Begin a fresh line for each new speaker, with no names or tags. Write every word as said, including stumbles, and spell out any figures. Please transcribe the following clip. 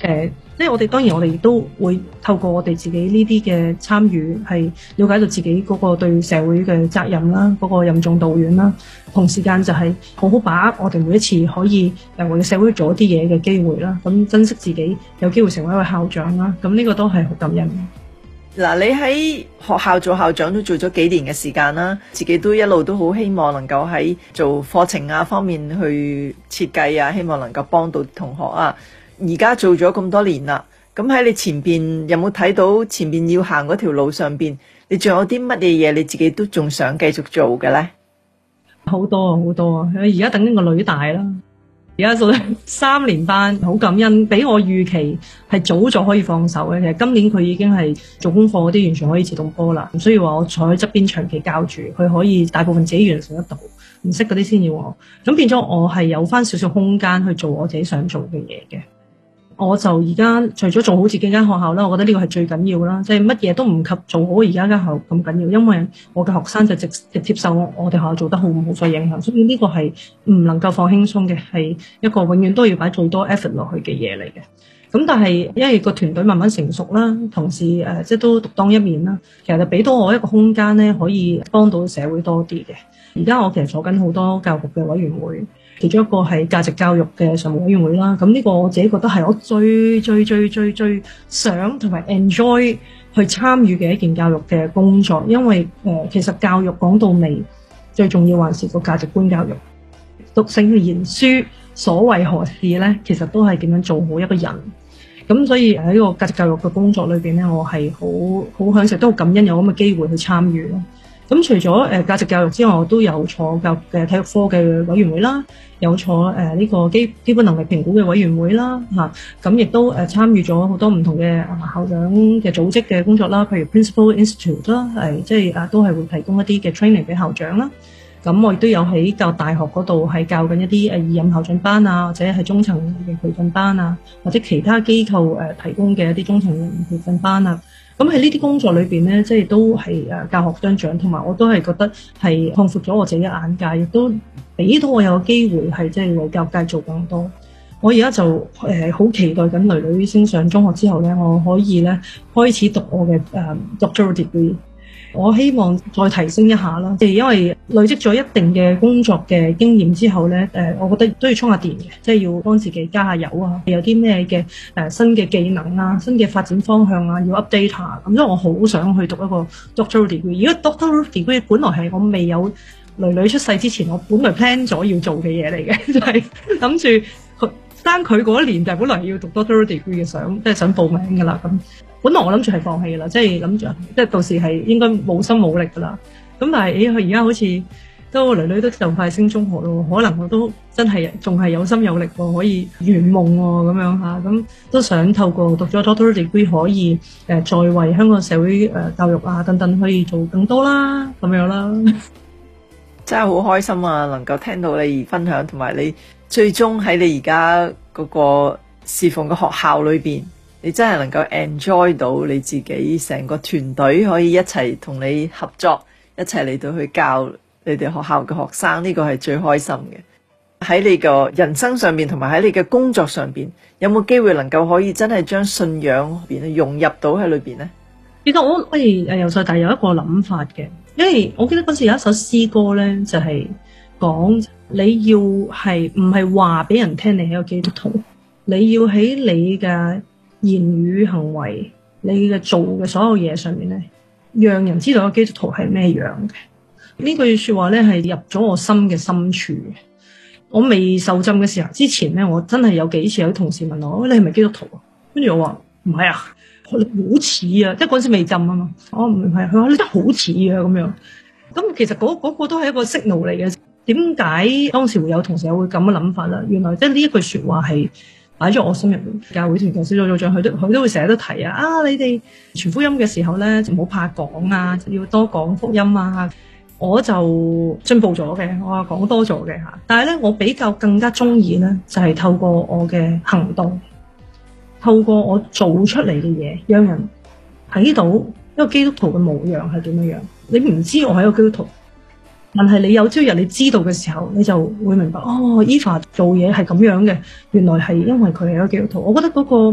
誒，即係我哋當然我哋都會透過我哋自己呢啲嘅參與，係了解到自己嗰個對社會嘅責任啦，嗰個任重道遠啦。同時間就係好好把握我哋每一次可以誒為社會做一啲嘢嘅機會啦。咁珍惜自己有機會成為一個校長啦。咁呢個都係好感恩嘅。
嗱，你喺學校做校長都做咗幾年嘅時間啦，自己都一路都好希望能夠喺做課程啊方面去設計啊，希望能夠幫到同學啊。而家做咗咁多年啦，咁喺你前邊有冇睇到前邊要行嗰條路上邊，你仲有啲乜嘢嘢你自己都仲想繼續做嘅呢？
好多啊，好多啊！而家等緊個女大啦，而家做三年班，好感恩，比我預期係早咗可以放手嘅。其實今年佢已經係做功課嗰啲完全可以自動波啦，唔需要話我坐喺側邊長期教住，佢可以大部分自己完成得到，唔識嗰啲先要我。咁變咗我係有翻少少空間去做我自己想做嘅嘢嘅。我就而家除咗做好自己間學校啦，我覺得呢個係最緊要啦，即係乜嘢都唔及做好而家間學校咁緊要，因為我嘅學生就直直接受我我哋學校做得好唔好所影響，所以呢個係唔能夠放輕鬆嘅，係一個永遠都要擺最多 effort 落去嘅嘢嚟嘅。咁但係因為個團隊慢慢成熟啦，同時誒、呃、即係都獨當一面啦，其實就俾到我一個空間咧，可以幫到社會多啲嘅。而家我其實坐緊好多教育嘅委員會。其中一個係價值教育嘅常務委員會啦，咁呢個我自己覺得係我最最最最最想同埋 enjoy 去參與嘅一件教育嘅工作，因為誒、呃、其實教育講到尾最重要還是個價值觀教育。讀聖賢書所為何事呢？其實都係點樣做好一個人。咁所以喺呢個價值教育嘅工作裏邊呢，我係好好享受，都好感恩有咁嘅機會去參與咯。咁除咗誒價值教育之外，我都有坐教育嘅體育科嘅委員會啦，有坐誒呢、呃這個基基本能力評估嘅委員會啦，嚇咁亦都誒、呃、參與咗好多唔同嘅校長嘅組織嘅工作啦，譬如 Principal Institute 啦，係即係啊都係會提供一啲嘅 training 俾校長啦。咁我亦都有喺教育大學嗰度係教緊一啲誒二任校長班啊，或者係中層嘅培訓班啊，或者其他機構誒、呃、提供嘅一啲中層培訓班啊。咁喺呢啲工作裏邊咧，即係都係誒教學相長，同埋我都係覺得係擴闊咗我自己嘅眼界，亦都俾到我有機會係即係為教育界做更多。我而家就誒好、呃、期待緊囡囡升上中學之後咧，我可以咧開始讀我嘅誒、呃、doctoral degree。我希望再提升一下啦，即係因為累積咗一定嘅工作嘅經驗之後咧，誒，我覺得都要充下電嘅，即係要幫自己加下油啊，有啲咩嘅誒新嘅技能啊、新嘅發展方向啊，要 update 下。咁所以我好想去讀一個 doctoral degree。如果 doctoral degree 本來係我未有囡囡出世之前，我本來 plan 咗要做嘅嘢嚟嘅，就係諗住生佢嗰一年就本來要讀 doctoral degree 嘅，想即係想報名噶啦咁。本來我諗住係放棄噶啦，即係諗住即係到時係應該冇心冇力噶啦。咁但係誒，佢而家好似都囡囡都就快升中學咯，可能我都真係仲係有心有力喎，可以圓夢喎咁樣嚇。咁都想透過讀咗 doctoral degree 可以誒、呃、再為香港社會誒、呃、教育啊等等可以做更多啦咁樣啦。
真係好開心啊！能夠聽到你分享，同埋你最終喺你而家嗰個侍奉嘅學校裏邊，你真係能夠 enjoy 到你自己成個團隊可以一齊同你合作，一齊嚟到去教你哋學校嘅學生，呢個係最開心嘅。喺你個人生上面，同埋喺你嘅工作上邊，有冇機會能夠可以真係將信仰邊融入到喺裏邊呢？
其實我我誒由細大有一個諗法嘅，因為我記得嗰時有一首詩歌咧，就係、是、講你要係唔係話俾人聽你係一個基督徒，你要喺你嘅言語行為，你嘅做嘅所有嘢上面咧，讓人知道個基督徒係咩樣嘅。呢句說話咧係入咗我心嘅深處嘅。我未受浸嘅時候之前咧，我真係有幾次有啲同事問我，你係咪基督徒啊？跟住我話唔係啊。好似啊，即係嗰陣時未浸啊嘛，我唔係，佢話你真係好似啊咁樣。咁其實嗰、嗰個都係一個 signal 嚟嘅。點解當時會有同事會咁嘅諗法啦？原來即係呢一句說話係擺咗我心入面。教會團體小組組長佢都佢都會成日都提啊，啊你哋傳福音嘅時候咧，就唔好怕講啊，要多講福音啊。我就進步咗嘅，我話講多咗嘅吓。但係咧，我比較更加中意咧，就係、是、透過我嘅行動。透過我做出嚟嘅嘢，讓人睇到一個基督徒嘅模樣係點樣樣。你唔知我係一個基督徒，但係你有朝日你知道嘅時候，你就會明白哦，Eva 做嘢係咁樣嘅，原來係因為佢係一個基督徒。我覺得嗰個